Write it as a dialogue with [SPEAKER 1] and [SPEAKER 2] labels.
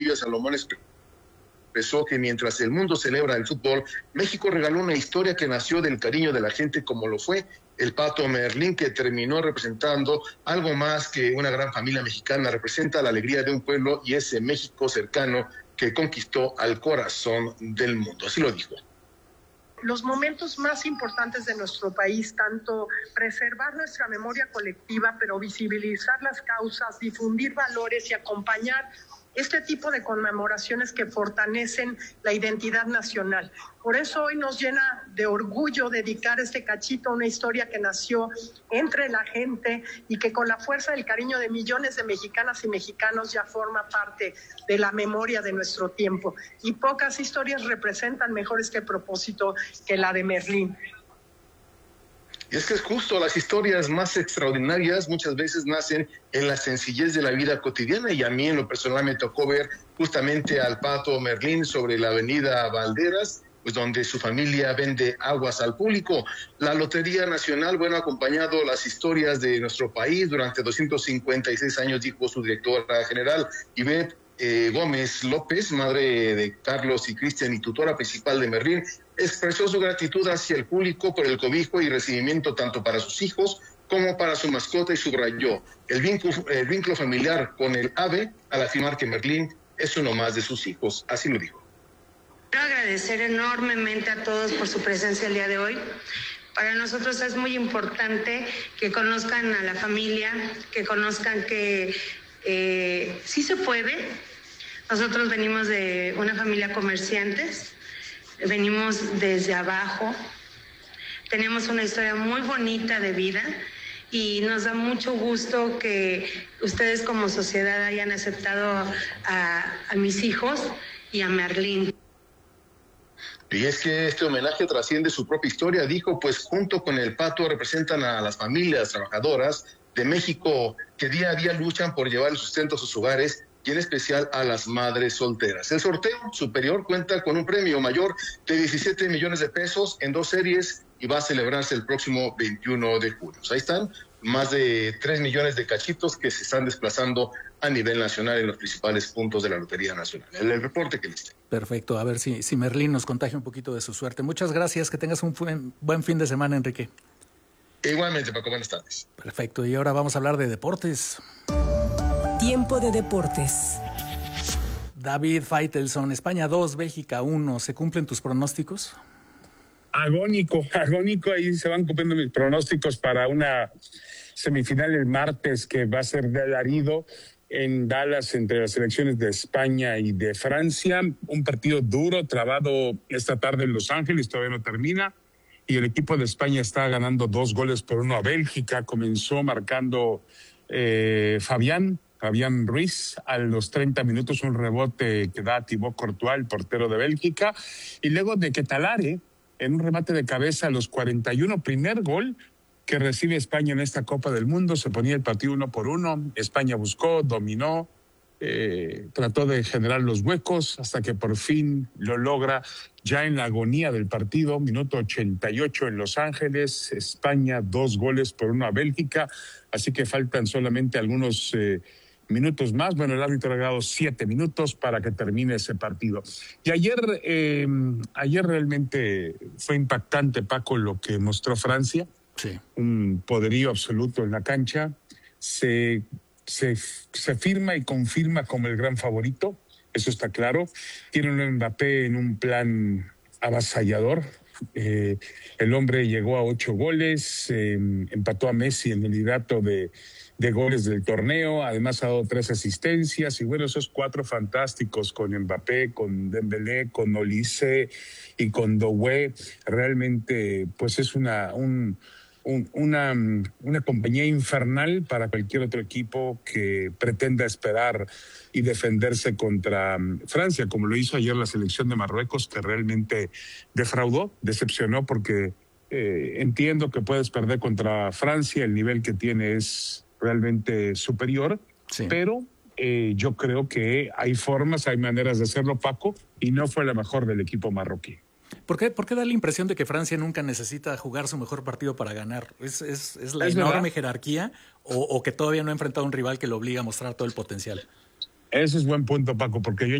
[SPEAKER 1] Villa Salomón expresó que mientras el mundo celebra el fútbol, México regaló una historia que nació del cariño de la gente, como lo fue el Pato Merlín, que terminó representando algo más que una gran familia mexicana. Representa la alegría de un pueblo y ese México cercano que conquistó al corazón del mundo. Así lo dijo.
[SPEAKER 2] Los momentos más importantes de nuestro país, tanto preservar nuestra memoria colectiva, pero visibilizar las causas, difundir valores y acompañar este tipo de conmemoraciones que fortalecen la identidad nacional. Por eso hoy nos llena de orgullo dedicar este cachito a una historia que nació entre la gente y que con la fuerza del cariño de millones de mexicanas y mexicanos ya forma parte de la memoria de nuestro tiempo. Y pocas historias representan mejor este propósito que la de Merlín.
[SPEAKER 1] Y es que es justo, las historias más extraordinarias muchas veces nacen en la sencillez de la vida cotidiana, y a mí en lo personal me tocó ver justamente al Pato Merlín sobre la avenida Valderas, pues donde su familia vende aguas al público. La Lotería Nacional, bueno, ha acompañado las historias de nuestro país durante 256 años, dijo su directora general, Ivette Gómez López, madre de Carlos y Cristian y tutora principal de Merlín, expresó su gratitud hacia el público por el cobijo y recibimiento tanto para sus hijos como para su mascota, y subrayó el vínculo familiar con el ave al afirmar que Merlín es uno más de sus hijos. Así lo dijo.
[SPEAKER 3] Quiero agradecer enormemente a todos por su presencia el día de hoy. Para nosotros es muy importante que conozcan a la familia, que conozcan que sí se puede. Nosotros venimos de una familia comerciantes, venimos desde abajo, tenemos una historia muy bonita de vida y nos da mucho gusto que ustedes como sociedad hayan aceptado a mis hijos y a Merlín.
[SPEAKER 1] Y es que este homenaje trasciende su propia historia, dijo, pues junto con el Pato representan a las familias trabajadoras de México que día a día luchan por llevar el sustento a sus hogares, y en especial a las madres solteras. El sorteo superior cuenta con un premio mayor de 17 millones de pesos en 2 series y va a celebrarse el próximo 21 de junio. Ahí están más de 3 millones de cachitos que se están desplazando a nivel nacional en los principales puntos de la Lotería Nacional. El reporte que viste.
[SPEAKER 4] Perfecto, a ver si Merlín nos contagia un poquito de su suerte. Muchas gracias, que tengas un buen fin de semana, Enrique.
[SPEAKER 1] Igualmente, Paco, buenas tardes.
[SPEAKER 4] Perfecto, y ahora vamos a hablar de deportes.
[SPEAKER 5] Tiempo de deportes.
[SPEAKER 4] David Faitelson, España 2, Bélgica 1. ¿Se cumplen tus pronósticos?
[SPEAKER 6] Agónico. Ahí se van cumpliendo mis pronósticos para una semifinal el martes que va a ser de alarido en Dallas entre las selecciones de España y de Francia. Un partido duro, trabado esta tarde en Los Ángeles, todavía no termina. Y el equipo de España está ganando 2-1 a Bélgica. Comenzó marcando Fabián Ruiz a los 30 minutos, un rebote que da a Thibaut Courtois, el portero de Bélgica, y luego de que Talare, en un remate de cabeza a los 41, primer gol que recibe España en esta Copa del Mundo. Se ponía el partido 1-1, España buscó, dominó, trató de generar los huecos hasta que por fin lo logra ya en la agonía del partido, minuto 88 en Los Ángeles, España 2-1 a Bélgica, así que faltan solamente algunos minutos más. Bueno, el árbitro ha dado 7 minutos para que termine ese partido. Y ayer realmente fue impactante, Paco, lo que mostró Francia.
[SPEAKER 4] Sí.
[SPEAKER 6] Un poderío absoluto en la cancha. Se firma y confirma como el gran favorito, eso está claro. Tiene un Mbappé en un plan avasallador. El hombre llegó a 8 goles, empató a Messi en el liderato de goles del torneo, además ha dado 3 asistencias, y bueno, esos 4 fantásticos con Mbappé, con Dembélé, con Olise y con Doué, realmente pues es una compañía infernal para cualquier otro equipo que pretenda esperar y defenderse contra Francia, como lo hizo ayer la selección de Marruecos, que realmente defraudó, decepcionó, porque entiendo que puedes perder contra Francia, el nivel que tiene es realmente superior,
[SPEAKER 4] sí.
[SPEAKER 6] Pero yo creo que hay formas, hay maneras de hacerlo, Paco, y no fue la mejor del equipo marroquí.
[SPEAKER 4] ¿Por qué da la impresión de que Francia nunca necesita jugar su mejor partido para ganar? ¿Es la
[SPEAKER 6] ¿Es
[SPEAKER 4] enorme
[SPEAKER 6] verdad?
[SPEAKER 4] jerarquía o que todavía no ha enfrentado a un rival que lo obliga a mostrar todo el potencial?
[SPEAKER 6] Ese es buen punto, Paco, porque yo